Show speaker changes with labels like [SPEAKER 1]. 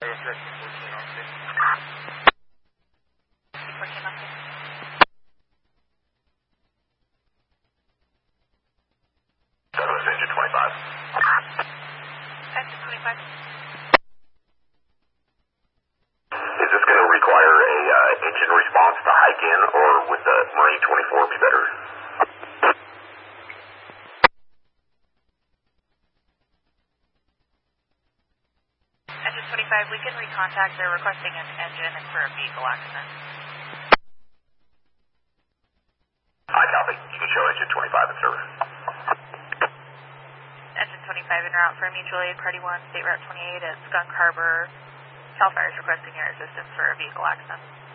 [SPEAKER 1] Douglas engine 25.
[SPEAKER 2] Engine 25.
[SPEAKER 1] Is this going to require a engine response to hike in, or would the Marine 24 be better?
[SPEAKER 2] Engine 25, we can recontact. They're requesting an engine and for a vehicle accident.
[SPEAKER 1] I copy. You can show engine 25 in service.
[SPEAKER 2] Engine 25 en route for mutual aid party 1, State Route 28 at Skunk Harbor. CAL FIRE is requesting your assistance for a vehicle accident.